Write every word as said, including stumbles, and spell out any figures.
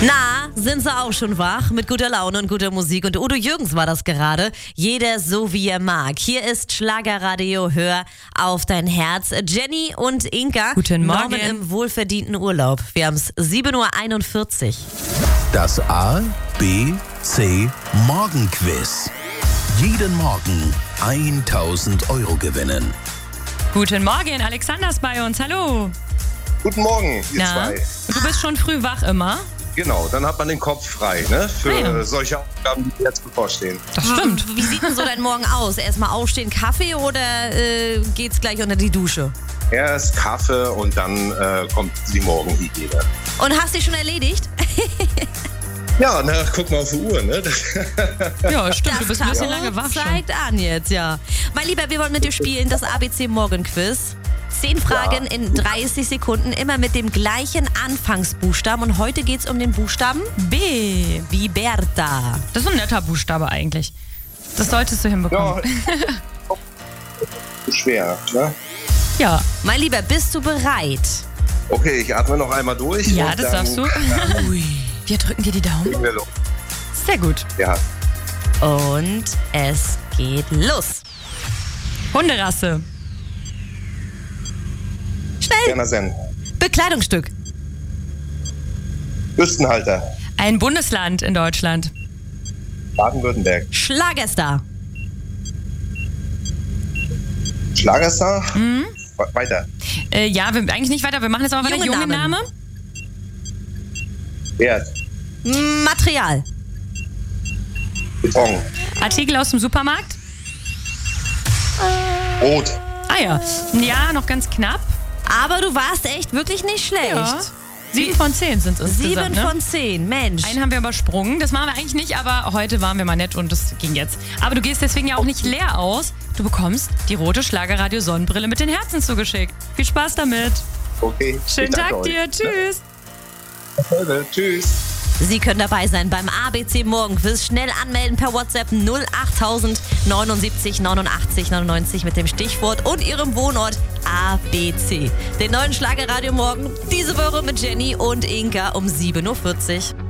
Na, sind sie auch schon wach mit guter Laune und guter Musik? Und Udo Jürgens war das gerade. Jeder so wie er mag. Hier ist Schlagerradio, hör auf dein Herz. Jenny und Inka. Guten Morgen. Norman im wohlverdienten Urlaub. Wir haben es sieben Uhr einundvierzig. Das A, B, C Morgenquiz. Jeden Morgen tausend Euro gewinnen. Guten Morgen, Alexander ist bei uns. Hallo. Guten Morgen, ihr Na? zwei. Und du bist schon früh wach immer? Genau, dann hat man den Kopf frei, ne? Für Ah, ja. solche Aufgaben, die jetzt bevorstehen. Das stimmt. Wie sieht denn so dein Morgen aus? Erstmal aufstehen, Kaffee oder äh, geht's gleich unter die Dusche? Erst Kaffee und dann äh, kommt die Morgenhygiene. Und hast dich schon erledigt? Ja, na, guck mal auf die Uhr, ne? Ja, stimmt. Du bist ein bisschen Tacho lange wach schon. zeigt an jetzt, ja. Mein Lieber, wir wollen mit dir spielen, das A B C Morgenquiz. Zehn Fragen Ja. in dreißig Sekunden, immer mit dem gleichen Anfangsbuchstaben. Und heute geht's um den Buchstaben B. wie Bertha. Das ist ein netter Buchstabe eigentlich. Das solltest du hinbekommen. Ja, schwer, ne? Ja, Mein Lieber, bist du bereit? Okay, ich atme noch einmal durch. ja, und das dann darfst du. Ui. Wir drücken dir die Daumen. legen wir los. Sehr gut. Ja, Und es geht los. Hunderasse. Schnell. Gerner Sen. Bekleidungsstück. Küstenhalter. Ein Bundesland in Deutschland. Baden-Württemberg. Schlagerstar. Schlagerstar. Mhm. Weiter. Äh, ja, wir, eigentlich nicht weiter. Wir machen jetzt aber weiter. Junge Junge Namen. Name. Erd. Material. Beton. Artikel aus dem Supermarkt. Rot. Ah ja. Ja, noch ganz knapp. Aber du warst echt wirklich nicht schlecht. Ja. Sieben von zehn sind es Sieben insgesamt, ne? von zehn, Mensch. Einen haben wir übersprungen. Das machen wir eigentlich nicht, aber heute waren wir mal nett und das ging jetzt. Aber du gehst deswegen ja auch nicht leer aus. Du bekommst die rote Schlagerradio-Sonnenbrille mit den Herzen zugeschickt. Viel Spaß damit. Okay. Schönen ich danke Tag dir. euch. Tschüss. Ja. Tschüss. Sie können dabei sein beim A B C Morgenquiz. Schnell anmelden per WhatsApp null achttausend neunundsiebzig neunundachtzig neunundneunzig mit dem Stichwort und Ihrem Wohnort A B C. Den neuen Schlagerradio morgen diese Woche mit Jenny und Inka um sieben Uhr vierzig.